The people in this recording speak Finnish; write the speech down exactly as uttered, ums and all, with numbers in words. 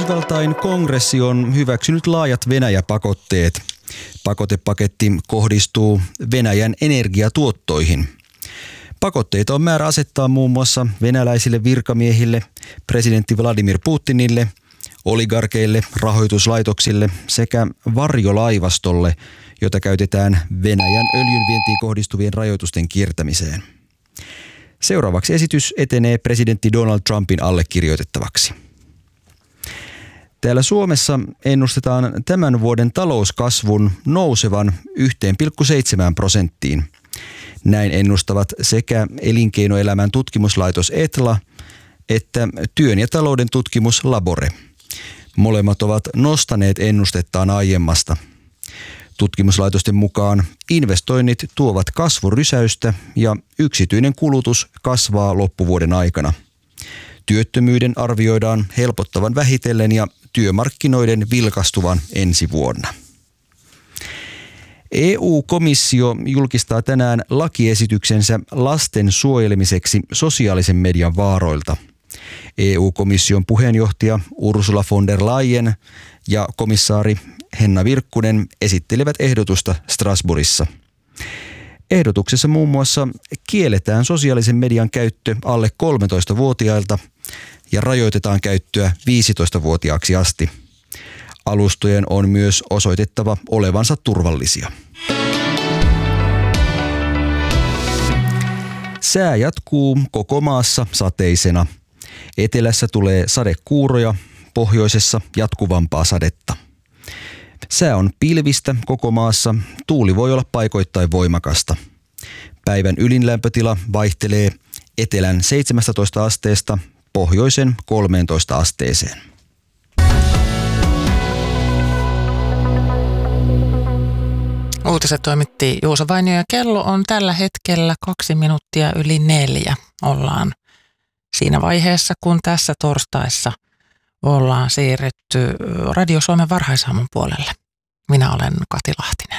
Yhdysvaltain kongressi on hyväksynyt laajat Venäjä-pakotteet. Pakotepaketti kohdistuu Venäjän energiatuottoihin. Pakotteita on määrä asettaa muun muassa venäläisille virkamiehille, presidentti Vladimir Putinille, oligarkeille, rahoituslaitoksille sekä varjolaivastolle, jota käytetään Venäjän öljynvientiin kohdistuvien rajoitusten kiertämiseen. Seuraavaksi esitys etenee presidentti Donald Trumpin allekirjoitettavaksi. Täällä Suomessa ennustetaan tämän vuoden talouskasvun nousevan yksi pilkku seitsemän prosenttiin. Näin ennustavat sekä elinkeinoelämän tutkimuslaitos Etla että työn ja talouden tutkimus Labore. Molemmat ovat nostaneet ennustettaan aiemmasta. Tutkimuslaitosten mukaan investoinnit tuovat kasvurysäystä ja yksityinen kulutus kasvaa loppuvuoden aikana. Työttömyyden arvioidaan helpottavan vähitellen ja työmarkkinoiden vilkastuvan ensi vuonna. E U-komissio julkistaa tänään lakiesityksensä lasten suojelemiseksi sosiaalisen median vaaroilta. E U-komission puheenjohtaja Ursula von der Leyen ja komissaari Henna Virkkunen esittelevät ehdotusta Strasbourgissa. Ehdotuksessa muun muassa kielletään sosiaalisen median käyttö alle kolmetoistavuotiailta ja rajoitetaan käyttöä viisitoistavuotiaaksi asti. Alustojen on myös osoitettava olevansa turvallisia. Sää jatkuu koko maassa sateisena. Etelässä tulee sadekuuroja, pohjoisessa jatkuvampaa sadetta. Sää on pilvistä koko maassa, tuuli voi olla paikoittain voimakasta. Päivän ylinlämpötila vaihtelee etelän seitsemästätoista asteesta pohjoisen kolmeentoista asteeseen. Uutiset toimitti Juuso Vainio ja kello on tällä hetkellä kaksi minuuttia yli neljä. Ollaan siinä vaiheessa, kun tässä torstaissa ollaan siirretty Radio Suomen varhaisaamun puolelle. Minä olen Kati Lahtinen.